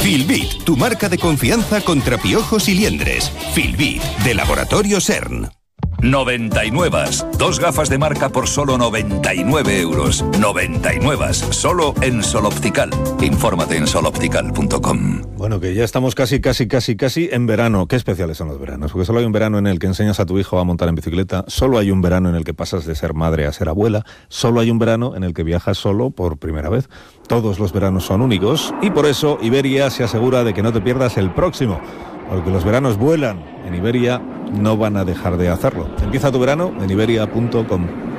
Filbit, tu marca de confianza contra piojos y liendres. Filbit, de Laboratorio CERN. 99. 2 gafas de marca por solo 99 euros. 99. Solo en Sol Optical. Infórmate en soloptical.com. Bueno, que ya estamos casi en verano. Qué especiales son los veranos, porque solo hay un verano en el que enseñas a tu hijo a montar en bicicleta, solo hay un verano en el que pasas de ser madre a ser abuela, solo hay un verano en el que viajas solo por primera vez. Todos los veranos son únicos y por eso Iberia se asegura de que no te pierdas el próximo, porque los veranos vuelan. En Iberia no van a dejar de hacerlo. Empieza tu verano en iberia.com.